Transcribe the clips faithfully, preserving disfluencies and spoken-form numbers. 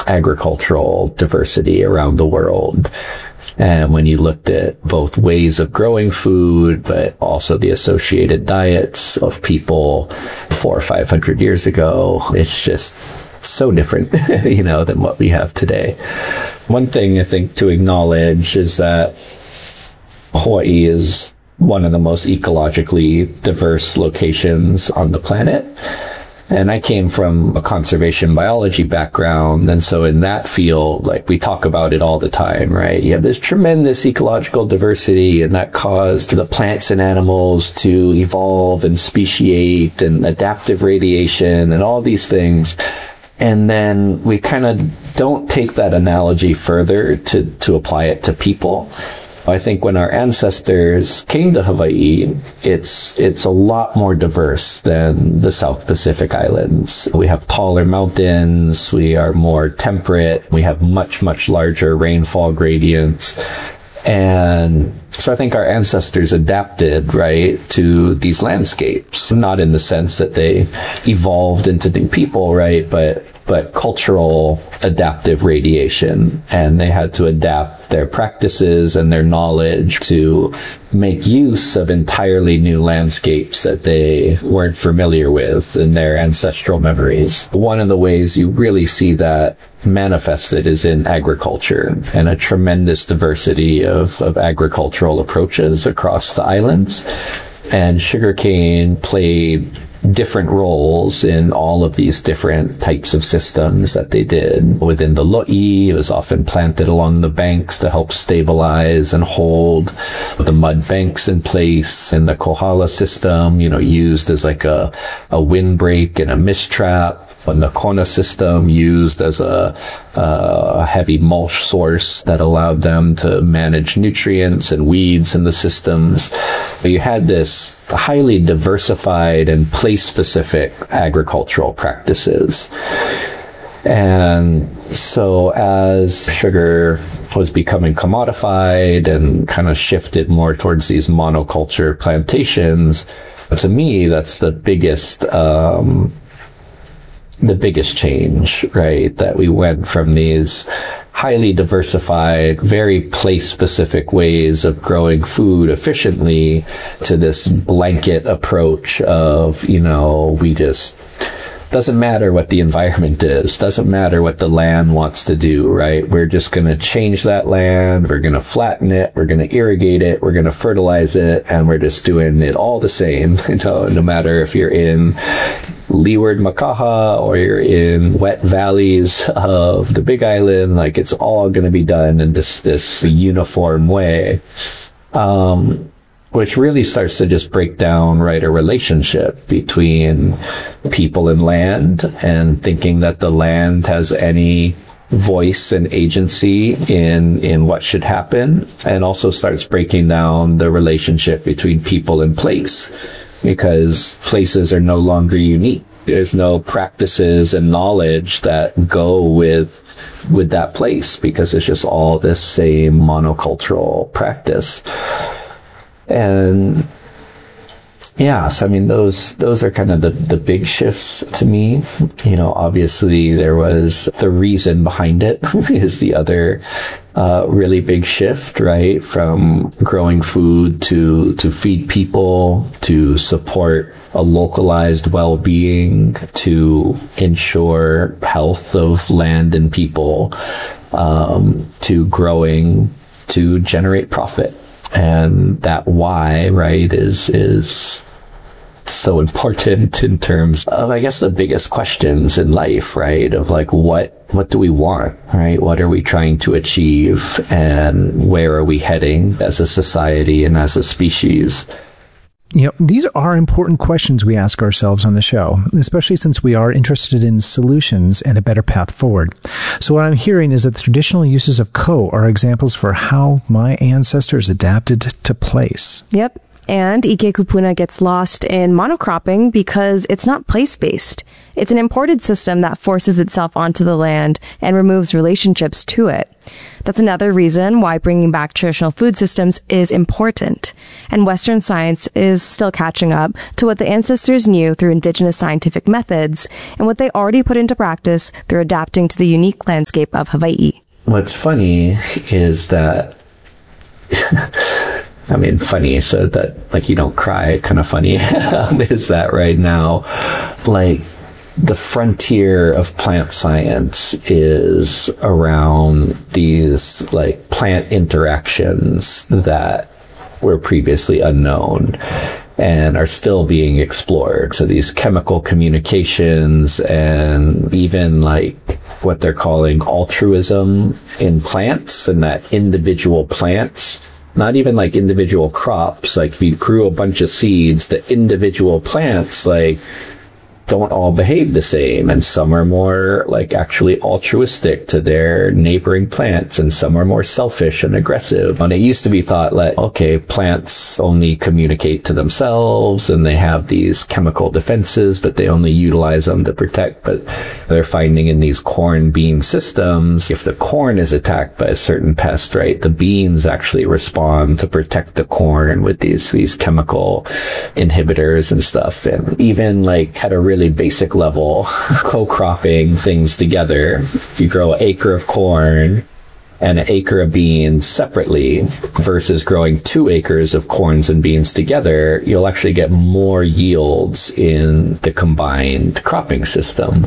agricultural diversity around the world. And when you looked at both ways of growing food, but also the associated diets of people four or five hundred years ago, it's just so different, you know, than what we have today. One thing I think to acknowledge is that Hawaii is one of the most ecologically diverse locations on the planet. And I came from a conservation biology background. And so in that field, like we talk about it all the time, right? You have this tremendous ecological diversity, and that caused the plants and animals to evolve and speciate and adaptive radiation and all these things. And then we kind of don't take that analogy further to, to apply it to people. I think when our ancestors came to Hawaii, it's it's a lot more diverse than the South Pacific Islands. We have taller mountains, we are more temperate, we have much, much larger rainfall gradients. And so I think our ancestors adapted, right, to these landscapes, not in the sense that they evolved into new people, right, but but cultural adaptive radiation. And they had to adapt their practices and their knowledge to make use of entirely new landscapes that they weren't familiar with in their ancestral memories. One of the ways you really see that manifested is in agriculture, and a tremendous diversity of, of agricultural approaches across the islands. And sugarcane played different roles in all of these different types of systems that they did. Within the lo'i, it was often planted along the banks to help stabilize and hold the mud banks in place. And the kohala system, you know, used as like a, a windbreak and a mist trap. And the kona system used as a, a heavy mulch source that allowed them to manage nutrients and weeds in the systems. But you had this highly diversified and place-specific agricultural practices. And so as sugar was becoming commodified and kind of shifted more towards these monoculture plantations, to me, that's the biggest um the biggest change, right? That we went from these highly diversified, very place-specific ways of growing food efficiently to this blanket approach of, you know, we just, doesn't matter what the environment is, doesn't matter what the land wants to do, right? We're just going to change that land, we're going to flatten it, we're going to irrigate it, we're going to fertilize it, and we're just doing it all the same, you know, no matter if you're in Leeward Makaha or you're in wet valleys of the Big Island, like it's all going to be done in this, this uniform way. Um, which really starts to just break down, right, a relationship between people and land, and thinking that the land has any voice and agency in, in what should happen, and also starts breaking down the relationship between people and place, because places are no longer unique. There's no practices and knowledge that go with, with that place, because it's just all this same monocultural practice. And yes, I mean, those, those are kind of the, the big shifts to me. You know, obviously there was the reason behind it is the other, uh, really big shift, right? From growing food to, to feed people, to support a localized well-being, to ensure health of land and people, um, to growing to generate profit. And that why, right, is, is so important in terms of, I guess, the biggest questions in life, right? Of like, what, what do we want, right? What are we trying to achieve, and where are we heading as a society and as a species? You know, these are important questions we ask ourselves on the show, especially since we are interested in solutions and a better path forward. So what I'm hearing is that the traditional uses of ko are examples for how my ancestors adapted to place. Yep. And Ike Kupuna gets lost in monocropping because it's not place-based. It's an imported system that forces itself onto the land and removes relationships to it. That's another reason why bringing back traditional food systems is important. And Western science is still catching up to what the ancestors knew through indigenous scientific methods and what they already put into practice through adapting to the unique landscape of Hawaii. What's funny is that, I mean, funny, so that, like, you don't cry, kind of funny, is that right now, like, the frontier of plant science is around these, like, plant interactions that were previously unknown and are still being explored. So these chemical communications and even, like, what they're calling altruism in plants, and that individual plants, not even like individual crops, like if you grew a bunch of seeds, the individual plants, like, don't all behave the same, and some are more like actually altruistic to their neighboring plants, and some are more selfish and aggressive. And it used to be thought that, okay, plants only communicate to themselves and they have these chemical defenses, but they only utilize them to protect. But they're finding in these corn bean systems, if the corn is attacked by a certain pest, right, the beans actually respond to protect the corn with these these chemical inhibitors and stuff. And even like at a really basic level, co-cropping things together. If you grow an acre of corn and an acre of beans separately versus growing two acres of corns and beans together, you'll actually get more yields in the combined cropping system.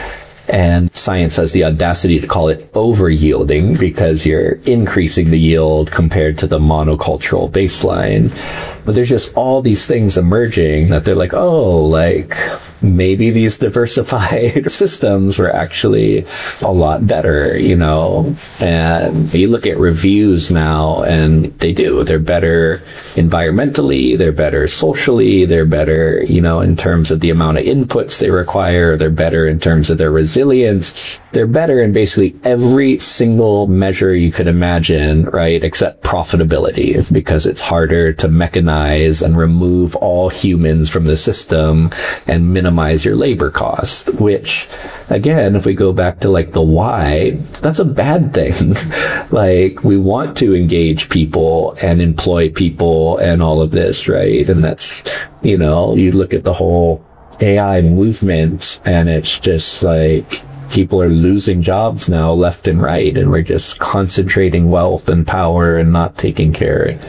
And science has the audacity to call it over-yielding because you're increasing the yield compared to the monocultural baseline. But there's just all these things emerging that they're like, oh, like, maybe these diversified systems were actually a lot better, you know? And you look at reviews now, and they do. They're better environmentally, they're better socially, they're better, you know, in terms of the amount of inputs they require, they're better in terms of their resilience. They're better in basically every single measure you could imagine, right? Except profitability, because it's harder to mechanize and remove all humans from the system and minimize your labor cost, which, again, if we go back to like the why, that's a bad thing. Like, we want to engage people and employ people and all of this, right? And that's, you know, you look at the whole A I movement and it's just like, people are losing jobs now left and right, and we're just concentrating wealth and power and not taking care.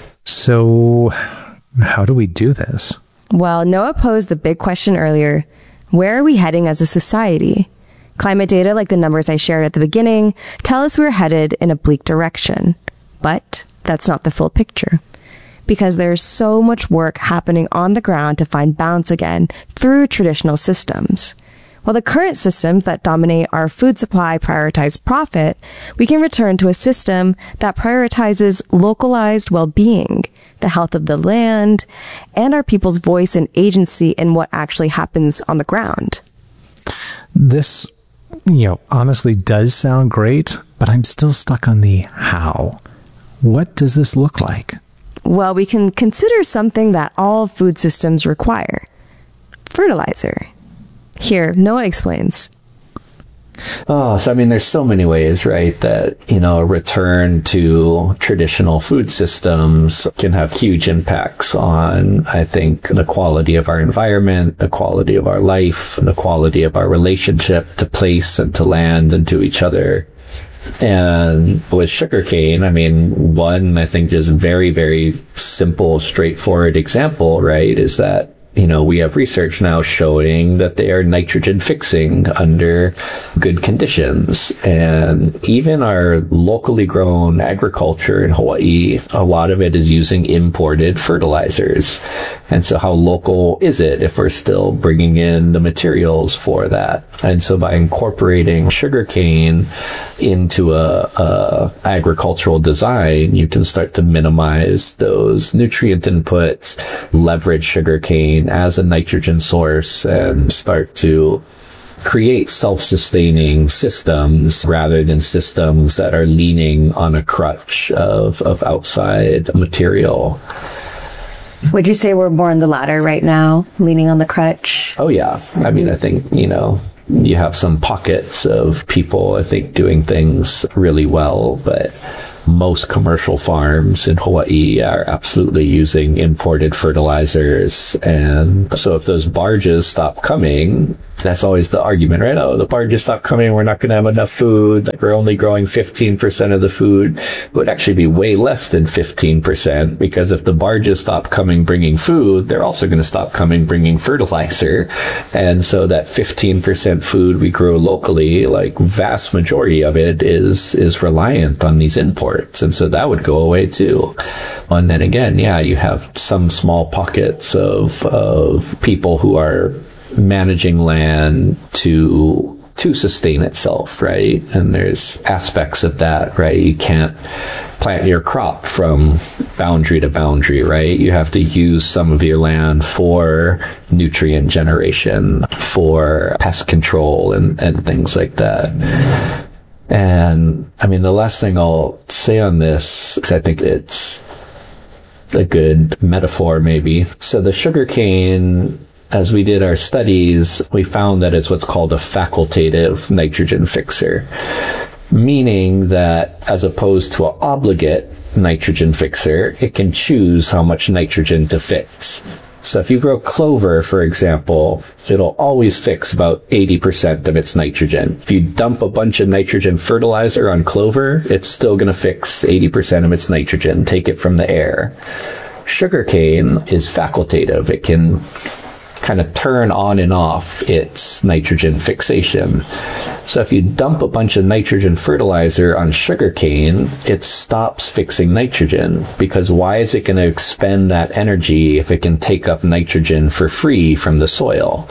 So how do we do this? Well, Noah posed the big question earlier. Where are we heading as a society? Climate data, like the numbers I shared at the beginning, tell us we're headed in a bleak direction. But that's not the full picture, because there's so much work happening on the ground to find balance again through traditional systems. While the current systems that dominate our food supply prioritize profit, we can return to a system that prioritizes localized well-being, the health of the land, and our people's voice and agency in what actually happens on the ground. This, you know, honestly does sound great, but I'm still stuck on the how. What does this look like? Well, we can consider something that all food systems require: fertilizer. Here, Noah explains. Oh, so I mean, there's so many ways, right, that, you know, a return to traditional food systems can have huge impacts on, I think, the quality of our environment, the quality of our life, the quality of our relationship to place and to land and to each other. And with sugarcane, I mean, one, I think, just very, very simple, straightforward example, right, is that, you know, we have research now showing that they are nitrogen fixing under good conditions. And even our locally grown agriculture in Hawaii, a lot of it is using imported fertilizers. And so how local is it if we're still bringing in the materials for that? And so by incorporating sugarcane into a, a agricultural design, you can start to minimize those nutrient inputs, leverage sugarcane as a nitrogen source, and start to create self-sustaining systems rather than systems that are leaning on a crutch of, of outside material. Would you say we're more in the latter right now, leaning on the crutch? Oh, yeah. I mean, I think, you know, You have some pockets of people, I think, doing things really well, but most commercial farms in Hawaii are absolutely using imported fertilizers. And so if those barges stop coming, that's always the argument, right? Oh, the barges stop coming, we're not going to have enough food. Like, we're only growing fifteen percent of the food. It would actually be way less than fifteen percent, because if the barges stop coming bringing food, they're also going to stop coming bringing fertilizer. And so that fifteen percent food we grow locally, like, vast majority of it is, is reliant on these imports. And so that would go away too. And then again, yeah, you have some small pockets of, of people who are managing land to to sustain itself, right? And there's aspects of that, right? You can't plant your crop from boundary to boundary, right? You have to use some of your land for nutrient generation, for pest control, and, and things like that. And I mean, the last thing I'll say on this, because I think it's a good metaphor maybe. So the sugarcane, as we did our studies, we found that it's what's called a facultative nitrogen fixer, meaning that as opposed to an obligate nitrogen fixer, it can choose how much nitrogen to fix. So if you grow clover, for example, it'll always fix about eighty percent of its nitrogen. If you dump a bunch of nitrogen fertilizer on clover, it's still going to fix eighty percent of its nitrogen, take it from the air. Sugarcane is facultative. It can kind of turn on and off its nitrogen fixation. So if you dump a bunch of nitrogen fertilizer on sugarcane, it stops fixing nitrogen, because why is it going to expend that energy if it can take up nitrogen for free from the soil?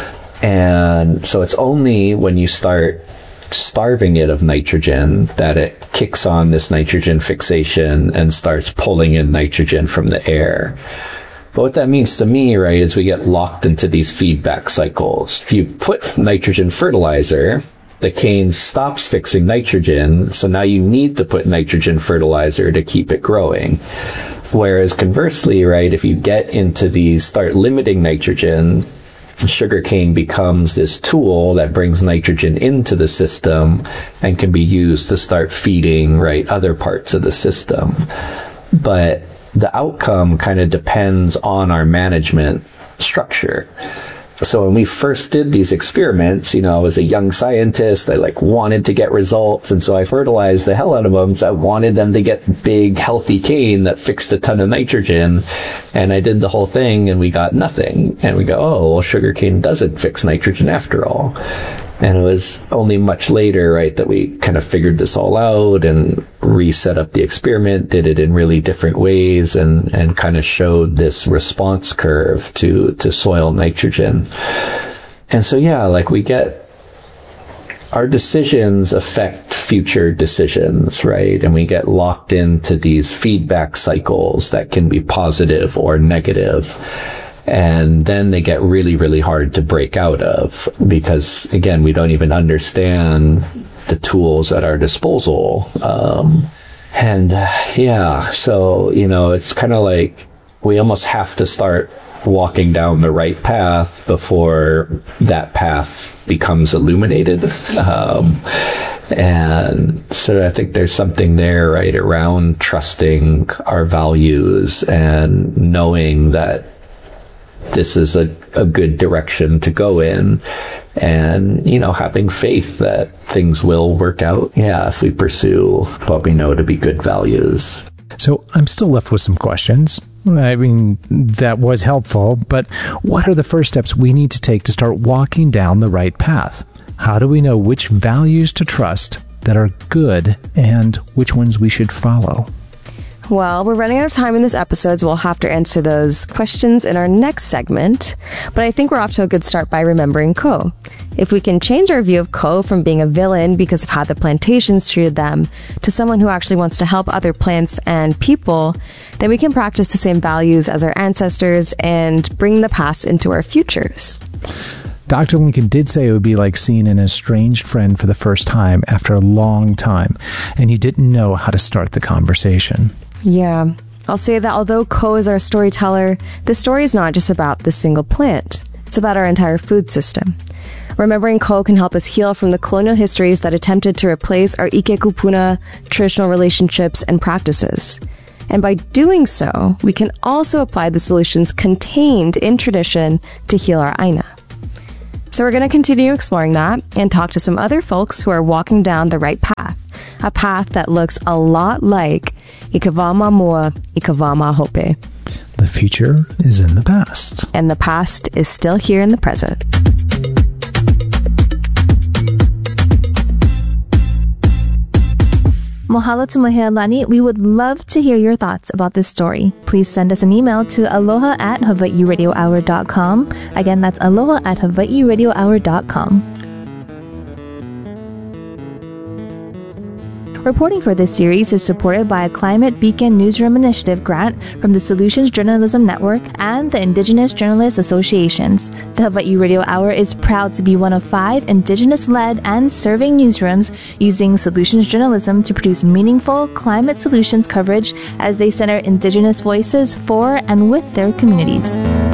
And so it's only when you start starving it of nitrogen that it kicks on this nitrogen fixation and starts pulling in nitrogen from the air. But what that means to me, right, is we get locked into these feedback cycles. If you put nitrogen fertilizer, the cane stops fixing nitrogen, so now you need to put nitrogen fertilizer to keep it growing. Whereas conversely, right, if you get into these, start limiting nitrogen, sugarcane becomes this tool that brings nitrogen into the system and can be used to start feeding, right, other parts of the system. But the outcome kind of depends on our management structure. So when we first did these experiments, you know, I was a young scientist. I like wanted to get results. And so I fertilized the hell out of them. So I wanted them to get big, healthy cane that fixed a ton of nitrogen. And I did the whole thing and we got nothing. And we go, oh, well, sugarcane doesn't fix nitrogen after all. And it was only much later, right, that we kind of figured this all out and reset up the experiment, did it in really different ways, and, and kind of showed this response curve to, to soil nitrogen. And so, yeah, like we get, our decisions affect future decisions, right? And we get locked into these feedback cycles that can be positive or negative. And then they get really, really hard to break out of, because, again, we don't even understand the tools at our disposal. Um, and, uh, yeah, so, you know, it's kind of like we almost have to start walking down the right path before that path becomes illuminated. Um, and so I think there's something there, right, around trusting our values and knowing that this is a, a good direction to go in, and, you know, having faith that things will work out, yeah, if we pursue what we know to be good values. So I'm still left with some questions. I mean, that was helpful, but what are the first steps we need to take to start walking down the right path? How do we know which values to trust that are good and which ones we should follow? Well, we're running out of time in this episode, so we'll have to answer those questions in our next segment. But I think we're off to a good start by remembering Ko. If we can change our view of Ko from being a villain because of how the plantations treated them to someone who actually wants to help other plants and people, then we can practice the same values as our ancestors and bring the past into our futures. Doctor Lincoln did say it would be like seeing an estranged friend for the first time after a long time, and you didn't know how to start the conversation. Yeah, I'll say that although Ko is our storyteller, the story is not just about the single plant. It's about our entire food system. Remembering ko can help us heal from the colonial histories that attempted to replace our ike kupuna, traditional relationships, and practices. And by doing so, we can also apply the solutions contained in tradition to heal our aina. So we're going to continue exploring that and talk to some other folks who are walking down the right path, a path that looks a lot like Ikavama Mua, Ikavama Hope. The future is in the past. And the past is still here in the present. Mahalo to Mahealani. We would love to hear your thoughts about this story. Please send us an email to aloha at hawaii radio hour dot com. Again, that's aloha at hawaii radio hour dot com. Reporting for this series is supported by a Climate Beacon Newsroom Initiative grant from the Solutions Journalism Network and the Indigenous Journalists Associations. The Hawaii Radio Hour is proud to be one of five Indigenous-led and serving newsrooms using Solutions Journalism to produce meaningful climate solutions coverage as they center Indigenous voices for and with their communities.